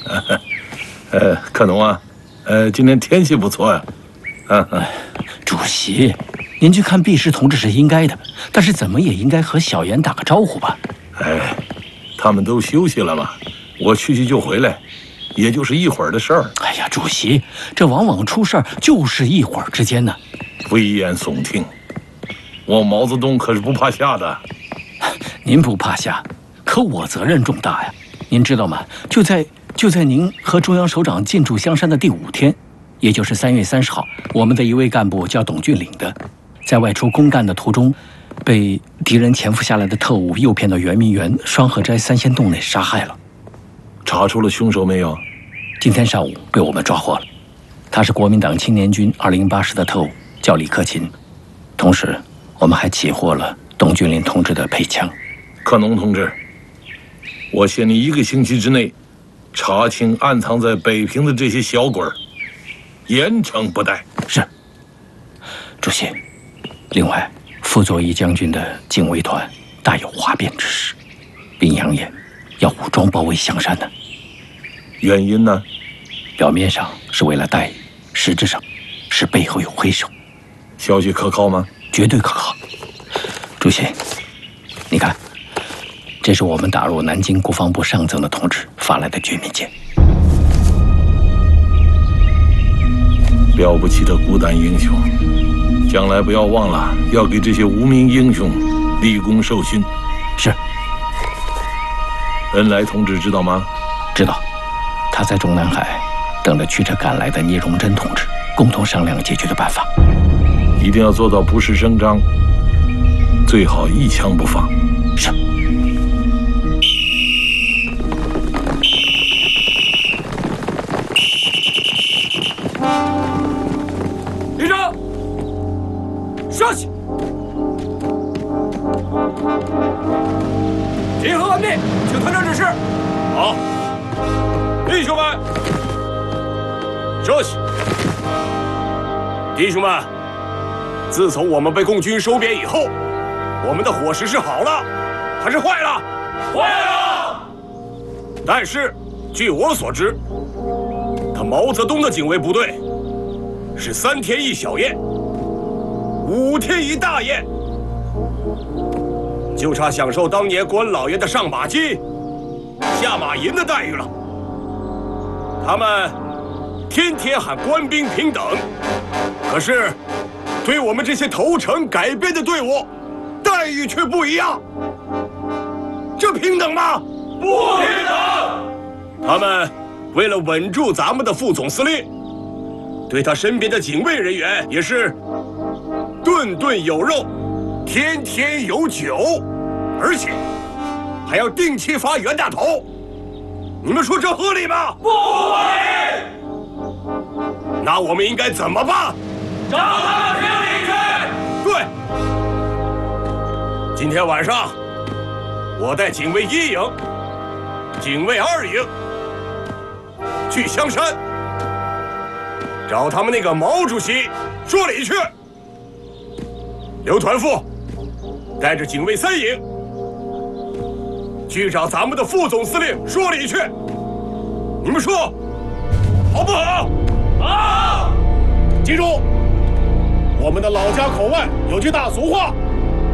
克农啊，今天天气不错呀。 主席，您去看毕氏同志是应该的，但是怎么也应该和小严打个招呼吧？ 他们都休息了嘛，我去就回来，也就是一会儿的事儿。 哎呀，主席，这往往出事儿就是一会儿之间呢。 危言耸听，我毛泽东可是不怕下的。 您不怕下，可我责任重大呀。您知道吗？就在您和中央首长进驻香山的第5天，也就是3月30号，我们的一位干部叫董俊岭的，在外出公干的途中，被敌人潜伏下来的特务诱骗到圆明园双河斋3仙洞内杀害了。 查出了凶手没有？ 今天上午被我们抓获了，他是国民党青年军208师的特务，叫李克勤。同时，我们还起获了董俊林同志的配枪。 克农同志，我限你1个星期之内查清暗藏在北平的这些小鬼儿，严惩不贷。 是，主席。另外，傅作义将军的警卫团大有哗变之势，并扬言要武装包围香山呢。 原因呢？ 表面上是为了待遇，实质上是背后有黑手。 消息可靠吗？ 绝对可靠。主席，你看，这是我们打入南京国防部上层的同志发来的军民件。 了不起的孤胆英雄，将来不要忘了要给这些无名英雄立功受勋。 是。 恩来同志知道吗？ 知道，他在中南海等着驱车赶来的聂荣臻同志，共同商量解决的办法。 一定要做到不事声张，最好一枪不放。 是。 连长，上去！集合完毕，请团长指示。 好，弟兄们，休息。弟兄们，自从我们被共军收编以后，我们的伙食是好了，还是坏了？ 坏了。 但是，据我所知，他毛泽东的警卫部队是3天1小宴，5天1大宴，就差享受当年关老爷的上马金、下马银的待遇了。他们天天喊官兵平等，可是对我们这些投诚改编的队伍，待遇却不一样。这平等吗？ 不平等。 他们为了稳住咱们的副总司令，对他身边的警卫人员也是顿顿有肉，天天有酒，而且还要定期发袁大头。你们说这合理吗？ 不合理。 那我们应该怎么办？ 找他们评理去。 对。今天晚上，我带警卫1营、警卫2营去香山，找他们那个毛主席说理去。刘团副带着警卫3营去找咱们的副总司令说理去。你们说好不好？ 好。 记住，我们的老家口外有句大俗话：